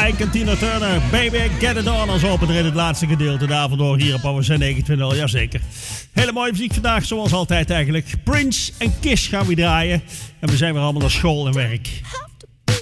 Frank en Tina Turner. Baby, get it on als opener in het laatste gedeelte. Daarvoor hier op OSN 29. Jazeker. Hele mooie muziek vandaag, zoals altijd eigenlijk. Prince en Kiss gaan we draaien. En we zijn weer allemaal naar school en werk.